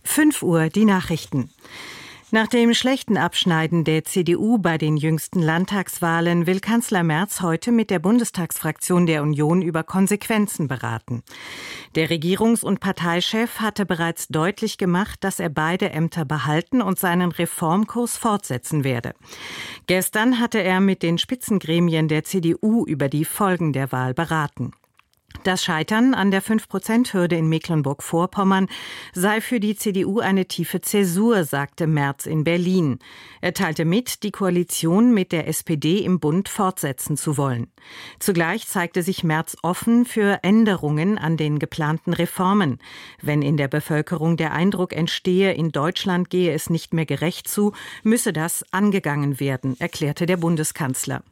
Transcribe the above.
5 Uhr die Nachrichten. Nach dem schlechten Abschneiden der CDU bei den jüngsten Landtagswahlen will Kanzler Merz heute mit der Bundestagsfraktion der Union über Konsequenzen beraten. Der Regierungs- und Parteichef hatte bereits deutlich gemacht, dass er beide Ämter behalten und seinen Reformkurs fortsetzen werde. Gestern hatte er mit den Spitzengremien der CDU über die Folgen der Wahl beraten. Das Scheitern an der 5%-Hürde in Mecklenburg-Vorpommern sei für die CDU eine tiefe Zäsur, sagte Merz in Berlin. Er teilte mit, die Koalition mit der SPD im Bund fortsetzen zu wollen. Zugleich zeigte sich Merz offen für Änderungen an den geplanten Reformen. Wenn in der Bevölkerung der Eindruck entstehe, in Deutschland gehe es nicht mehr gerecht zu, müsse das angegangen werden, erklärte der Bundeskanzler.